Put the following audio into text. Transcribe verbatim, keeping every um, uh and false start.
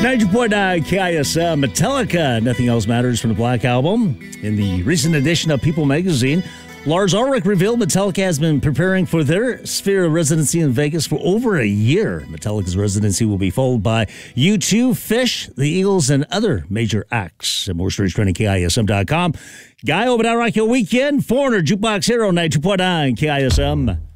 ninety point nine K I S M, Metallica, Nothing Else Matters from the Black Album. In the recent edition of People magazine, Lars Ulrich revealed Metallica has been preparing for their Sphere residency in Vegas for over a year. Metallica's residency will be followed by U two, Fish, the Eagles, and other major acts. And more stories trending K I S M dot com. Guy over at Rock Hill Weekend, Foreigner, Jukebox Hero, ninety-two point nine K I S M.